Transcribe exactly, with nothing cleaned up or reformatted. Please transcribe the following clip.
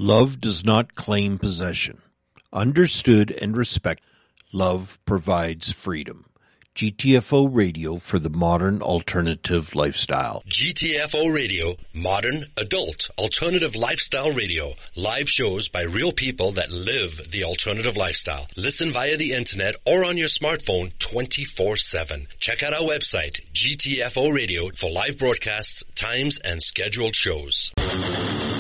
Love does not claim possession. Understood and respected, love provides freedom. G T F O Radio for the modern alternative lifestyle. G T F O Radio, modern, adult, alternative lifestyle radio. Live shows by real people that live the alternative lifestyle. Listen via the internet or on your smartphone twenty-four seven. Check out our website, G T F O Radio, for live broadcasts, times, and scheduled shows.